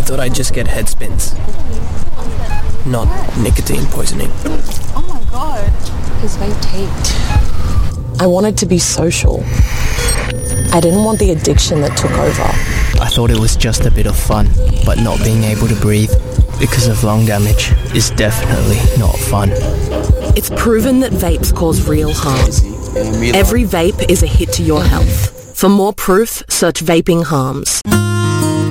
thought I'd just get head spins. Not nicotine poisoning. Oh my god. His vape taped. I wanted to be social. I didn't want the addiction that took over. I thought it was just a bit of fun, but not being able to breathe because of lung damage is definitely not fun. It's proven that vapes cause real harm. Every vape is a hit to your health. For more proof, search vaping harms.